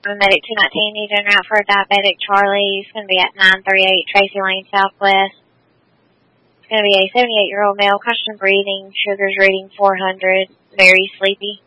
Medic 219, need en route for a diabetic Charlie. It's going to be at 938 Tracy Lane Southwest. It's going to be a 78-year-old male, constant breathing, sugars reading 400, very sleepy.